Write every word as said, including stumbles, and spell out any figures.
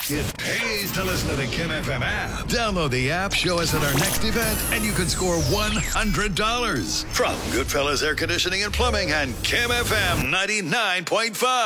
It pays to listen to the Kim F M app. Download the app, show us at our next event, and you can score one hundred dollars. From Goodfellas Air Conditioning and Plumbing and Kim F M ninety-nine point five.